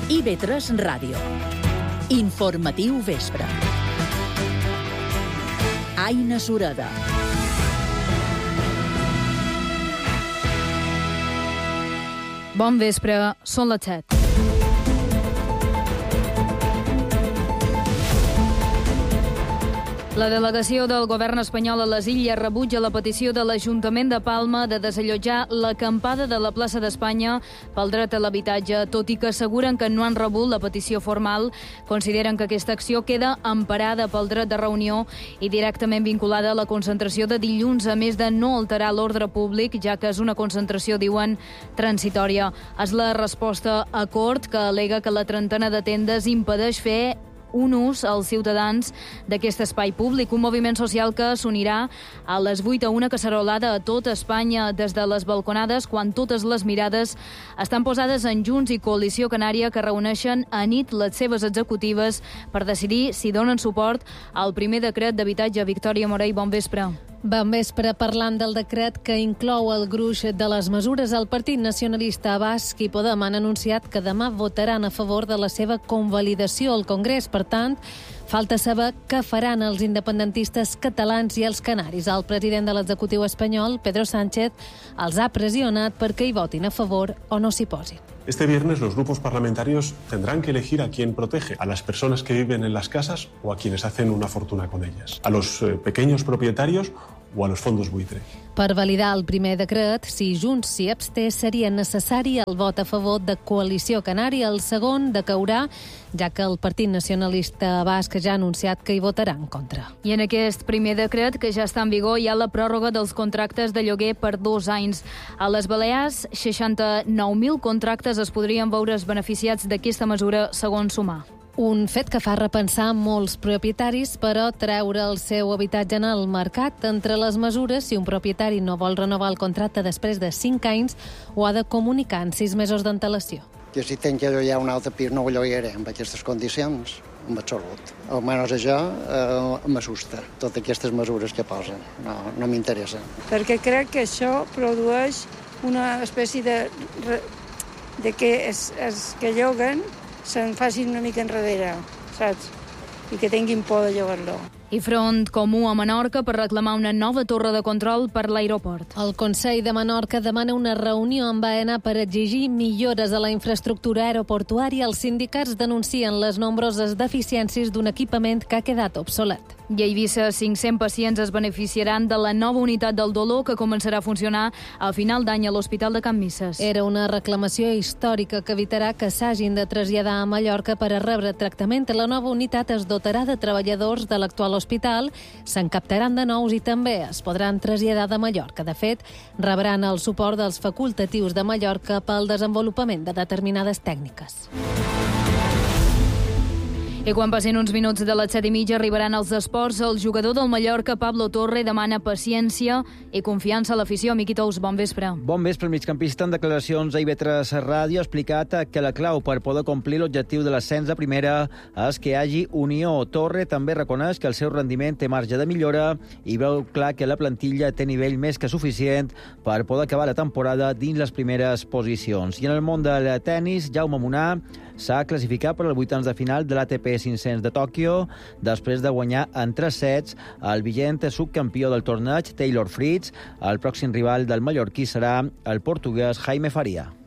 IB3 Ràdio. Informatiu vespre. Aina Sureda. Bon vespre, són les 7. La delegació del govern espanyol a les Illes rebutja la petició de l'Ajuntament de Palma de desallotjar l'acampada de la plaça d'Espanya pel dret a l'habitatge, tot i que asseguren que no han rebut la petició formal. Consideren que aquesta acció queda emparada pel dret de reunió i directament vinculada a la concentració de dilluns, a més de no alterar l'ordre públic, ja que és una concentració, diuen, transitòria. És la resposta a Cort, que al·lega que la trentena de tendes impedeix fer un ús als ciutadans d'aquest espai públic, un moviment social que s'unirà a les 8 a una cacerolada a tot Espanya des de les balconades, quan totes les mirades estan posades en Junts i Coalició Canària, que reuneixen a nit les seves executives per decidir si donen suport al primer decret d'habitatge. Victòria Morell, bon vespre. Bon vespre. Parlant del decret que inclou el gruix de les mesures, el Partit Nacionalista Basc i Podem han anunciat que demà votaran a favor de la seva convalidació al Congrés. Per tant, falta saber què faran els independentistes catalans i els canaris. El president de l'executiu espanyol, Pedro Sánchez, els ha pressionat perquè hi votin a favor o no s'hi posin. Este viernes los grupos parlamentarios tendrán que elegir a quién protege, a las personas que viven en las casas o a quienes hacen una fortuna con ellas, a los pequeños propietarios o a los fondos buitre. Per validar el primer decret, si Junts s'hi absté, seria necessari el vot a favor de Coalició Canària. El segon decaurà, ja que el Partit Nacionalista Basc ja ha anunciat que hi votarà en contra. I en aquest primer decret, que ja està en vigor, hi ha la pròrroga dels contractes de lloguer per 2 anys. A les Balears, 69.000 contractes es podrien veure's beneficiats d'aquesta mesura, segons Sumar. Un fet que fa repensar molts propietaris, però treure el seu habitatge en el mercat. Entre les mesures, si un propietari no vol renovar el contracte després de 5 anys, ho ha de comunicar en 6 mesos d'antelació. Jo si tenc que llogar un altre pis no ho llogaré amb aquestes condicions, en absolut. Almenys això m'assusta, totes aquestes mesures que posen. No m'interessa. Perquè crec que això produeix una espècie de que els que lloguen se'n facin una mica enrere, saps? I que tinguin por de llogar-lo. I front comú a Menorca per reclamar una nova torre de control per l'aeroport. El Consell de Menorca demana una reunió amb AENA per exigir millores a la infraestructura aeroportuària. Els sindicats denuncien les nombroses deficiències d'un equipament que ha quedat obsolet. I a Eivissa, 500 pacients es beneficiaran de la nova unitat del dolor que començarà a funcionar a final d'any a l'Hospital de Can Misses. Era una reclamació històrica que evitarà que s'hagin de traslladar a Mallorca per a rebre tractament. La nova unitat es dotarà de treballadors de l'actual hospital, se'n captaran de nous i també es podran traslladar de Mallorca. De fet, rebran el suport dels facultatius de Mallorca pel desenvolupament de determinades tècniques. I quan passin uns minuts de les 7:30 arribaran els esports. El jugador del Mallorca, Pablo Torre, demana paciència i confiança a l'afició. Miqui Tous, bon vespre. Bon vespre. El migcampista, en declaracions a IB3 Ràdio, ha explicat que la clau per poder complir l'objectiu de l'ascens a primera és que hi hagi unió. Torre també reconeix que el seu rendiment té marge de millora i veu clar que la plantilla té nivell més que suficient per poder acabar la temporada dins les primeres posicions. I en el món del tennis, Jaume Munar s'ha classificat per als vuitens de final de l'ATP 500 de Tòquio després de guanyar en 3 sets el vigent subcampió del torneig, Taylor Fritz. El pròxim rival del mallorquí serà el portuguès Jaime Faria.